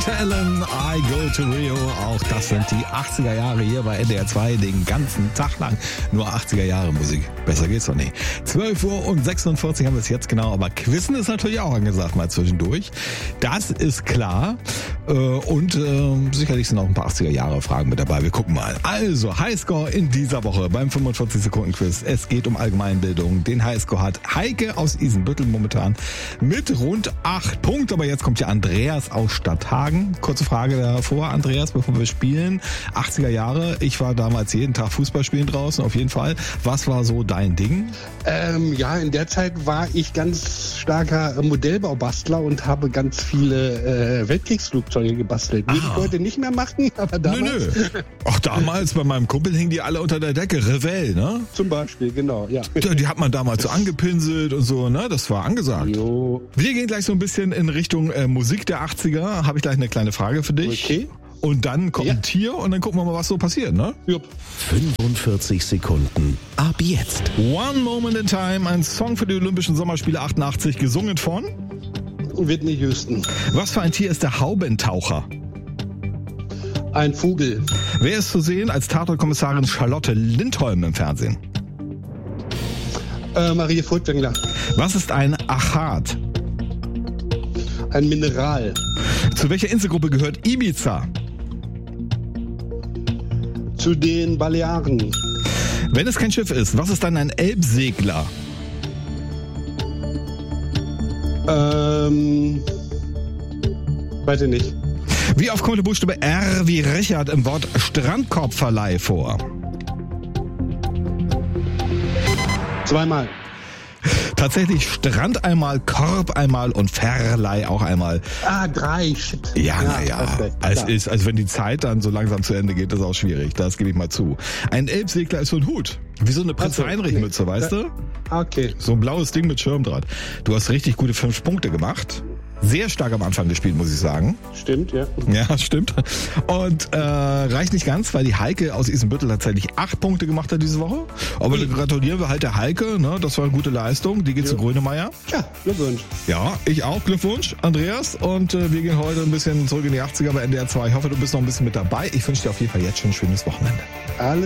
Allen, I Go to Rio. Auch das sind die 80er Jahre hier bei NDR 2 den ganzen Tag lang. Nur 80er Jahre Musik. Besser geht's doch nicht. 12:46 haben wir es jetzt genau. Aber Quizzen ist natürlich auch angesagt mal zwischendurch. Das ist klar. Und sicherlich sind auch ein paar 80er Jahre Fragen mit dabei. Wir gucken mal. Also Highscore in dieser Woche beim 45 Sekunden Quiz. Es geht um Allgemeinbildung. Den Highscore hat Heike aus Isenbüttel momentan mit rund 8 Punkten. Aber jetzt kommt ja Andreas aus Stadthagen. Kurze Frage davor, Andreas, bevor wir spielen. 80er Jahre. Ich war damals jeden Tag Fußball spielen draußen, auf jeden Fall. Was war so dein Ding? Ja, in der Zeit war ich ganz starker Modellbaubastler und habe ganz viele Weltkriegsflugzeuge gebastelt. Würde ich heute nicht mehr machen, aber damals... Nö. Auch damals bei meinem Kumpel hingen die alle unter der Decke. Revell, ne? Zum Beispiel, genau, ja. Die hat man damals so angepinselt und so, ne? Das war angesagt. Jo. Wir gehen gleich so ein bisschen in Richtung Musik der 80er. Habe ich gleich eine kleine Frage für dich. Okay. Und dann kommt ein Tier und dann gucken wir mal, was so passiert, ne? Jupp. 45 Sekunden ab jetzt. One Moment in Time, ein Song für die Olympischen Sommerspiele 88, gesungen von? Whitney Houston. Was für ein Tier ist der Haubentaucher? Ein Vogel. Wer ist zu sehen als Tatortkommissarin Charlotte Lindholm im Fernsehen? Marie Furtwängler. Was ist ein Achat? Ein Mineral. Zu welcher Inselgruppe gehört Ibiza? Zu den Balearen. Wenn es kein Schiff ist, was ist dann ein Elbsegler? Weiß ich nicht. Wie oft kommt der Buchstabe R wie Richard im Wort Strandkorbverleih vor? Zweimal. Tatsächlich Strand einmal, Korb einmal und Verleih auch einmal. 3, shit. Ja, perfekt, also wenn die Zeit dann so langsam zu Ende geht, ist auch schwierig. Das gebe ich mal zu. Ein Elbsegler ist so ein Hut. Wie so eine Prinz-Heinrich-Mütze, weißt du? Okay. So ein blaues Ding mit Schirmdraht. Du hast richtig gute 5 Punkte gemacht. Sehr stark am Anfang gespielt, muss ich sagen. Stimmt, ja. Ja, stimmt. Und reicht nicht ganz, weil die Heike aus Isenbüttel tatsächlich 8 Punkte gemacht hat diese Woche. Aber gratulieren wir halt der Heike, ne? Das war eine gute Leistung. Die geht zu Grönemeyer. Ja, Glückwunsch. Ja, ich auch. Glückwunsch, Andreas. Und wir gehen heute ein bisschen zurück in die 80er bei NDR 2. Ich hoffe, du bist noch ein bisschen mit dabei. Ich wünsche dir auf jeden Fall jetzt schon ein schönes Wochenende. Alles